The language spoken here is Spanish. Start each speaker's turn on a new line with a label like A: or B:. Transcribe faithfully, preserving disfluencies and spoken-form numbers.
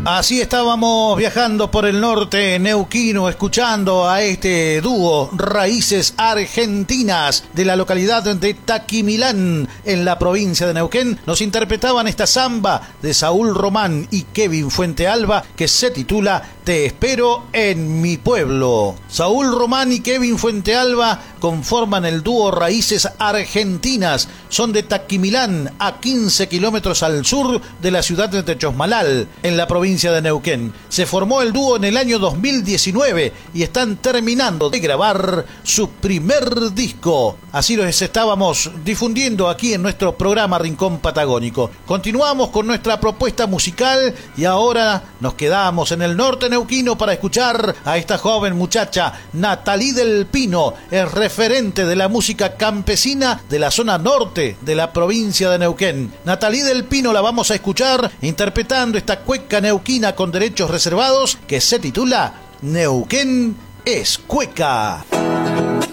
A: Así estábamos viajando por el norte neuquino, escuchando a este dúo Raíces Argentinas de la localidad de Taquimilán, en la provincia de Neuquén. Nos interpretaban esta samba de Saúl Román y Kevin Fuentealba, que se titula Te espero en mi pueblo. Saúl Román y Kevin Fuentealba conforman el dúo Raíces Argentinas. Son de Taquimilán, a quince kilómetros al sur de la ciudad de Techosmalal, en la provincia de Neuquén. Se formó el dúo en el año dos mil diecinueve y están terminando de grabar su primer disco. Así los estábamos difundiendo aquí en nuestro programa Rincón Patagónico. Continuamos con nuestra propuesta musical y ahora nos quedamos en el norte neuquino para escuchar a esta joven muchacha, Natalí del Pino. Es referente de la música campesina de la zona norte de la provincia de Neuquén. Natalí del Pino la vamos a escuchar interpretando esta cueca neuquina con derechos reservados que se titula Neuquén es Cueca.